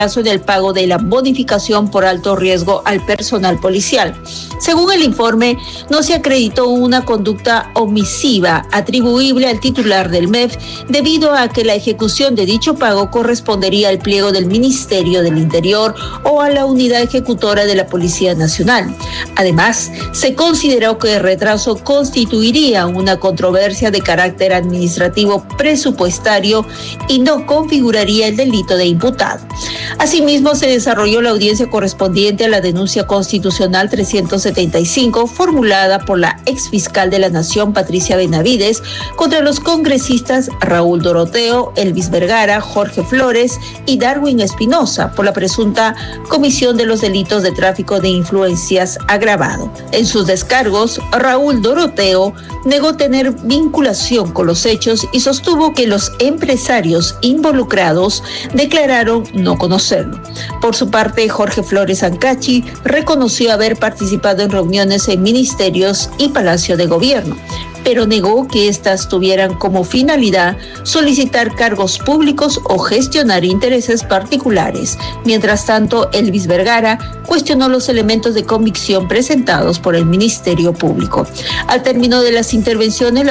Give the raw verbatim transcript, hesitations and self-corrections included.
en el pago de la bonificación por alto riesgo al personal policial. Según el informe, no se acreditó una conducta omisiva atribuible al titular del M E F debido a que la ejecución de dicho pago correspondería al pliego del Ministerio del Interior o a la unidad ejecutora de la Policía Nacional. Además, se consideró que el retraso constituiría una controversia de carácter administrativo presupuestario y no configuraría el delito de imputado. Asimismo, se desarrolló la audiencia correspondiente a la denuncia constitucional trescientos setenta y cinco formulada por la exfiscal de la Nación, Patricia Benavides, contra los congresistas Raúl Doroteo, Elvis Vergara, Jorge Flores y Darwin Espinosa por la presunta comisión de los delitos de tráfico de influencias agravado. En sus descargos, Raúl Doroteo negó tener vinculación con los hechos y sostuvo que los empresarios involucrados declararon no conocerlo. Por su parte, Jorge Flores Ancachi reconoció haber participado en reuniones en ministerios y Palacio de Gobierno, pero negó que éstas tuvieran como finalidad solicitar cargos públicos o gestionar intereses particulares. Mientras tanto, Elvis Vergara cuestionó los elementos de convicción presentados por el Ministerio Público. Al término de las intervenciones, la